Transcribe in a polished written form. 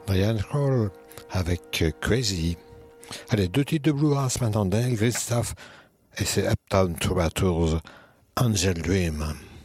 Diane Kroll avec Crazy. Allez, deux titres de bluegrass maintenant, Daniel Christophe et c'est Uptown Troubadours, Angel Dream.